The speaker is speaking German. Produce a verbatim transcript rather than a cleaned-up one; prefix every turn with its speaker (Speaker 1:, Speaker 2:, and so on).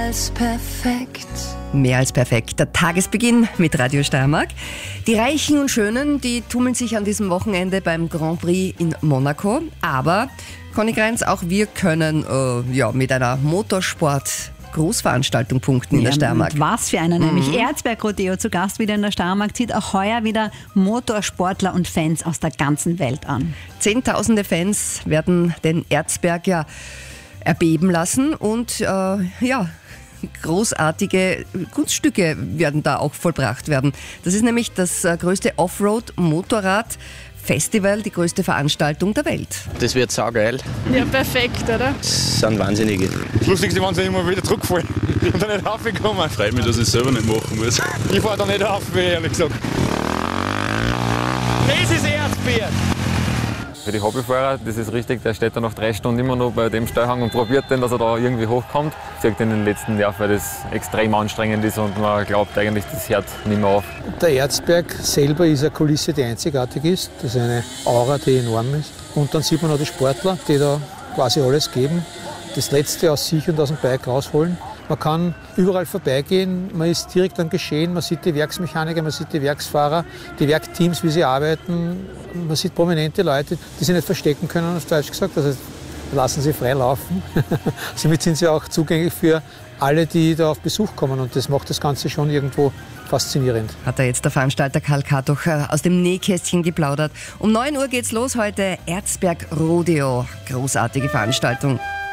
Speaker 1: als perfekt.
Speaker 2: Mehr als perfekt. Der Tagesbeginn mit Radio Steiermark. Die Reichen und Schönen, die tummeln sich an diesem Wochenende beim Grand Prix in Monaco. Aber, Conny Grenz, auch wir können äh, ja, mit einer Motorsport- Großveranstaltung punkten in der Steiermark.
Speaker 3: Und was für einer, nämlich mhm. Erzberg Rodeo zu Gast wieder in der Steiermark, zieht auch heuer wieder Motorsportler und Fans aus der ganzen Welt an.
Speaker 2: Zehntausende Fans werden den Erzberg ja erbeben lassen und äh, ja, großartige Kunststücke werden da auch vollbracht werden. Das ist nämlich das äh, größte Offroad-Motorrad-Festival, die größte Veranstaltung der Welt.
Speaker 4: Das wird saugeil.
Speaker 5: Ja, perfekt, oder?
Speaker 4: Das sind Wahnsinnige.
Speaker 6: Das Lustigste, wenn sie immer wieder zurückfallen und dann nicht raufkommen.
Speaker 7: Freut mich, dass ich es selber nicht machen muss.
Speaker 6: Ich fahre da nicht rauf, ehrlich gesagt. Das ist Erzberg!
Speaker 8: Für die Hobbyfahrer, das ist richtig, der steht da nach drei Stunden immer noch bei dem Steilhang und probiert den, dass er da irgendwie hochkommt. Zieht in den letzten Nerv, weil das extrem anstrengend ist und man glaubt eigentlich, das hört nicht mehr auf.
Speaker 9: Der Erzberg selber ist eine Kulisse, die einzigartig ist. Das ist eine Aura, die enorm ist. Und dann sieht man auch die Sportler, die da quasi alles geben, das Letzte aus sich und aus dem Bike rausholen. Man kann überall vorbeigehen, man ist direkt am Geschehen, man sieht die Werksmechaniker, man sieht die Werksfahrer, die Werkteams, wie sie arbeiten. Man sieht prominente Leute, die sich nicht verstecken können, auf Deutsch gesagt. Also lassen sie frei laufen. Somit sind sie auch zugänglich für alle, die da auf Besuch kommen. Und das macht das Ganze schon irgendwo faszinierend.
Speaker 2: Hat da jetzt der Veranstalter Karl Kartuch aus dem Nähkästchen geplaudert. Um neun Uhr geht's los heute, Erzberg Rodeo. Großartige Veranstaltung.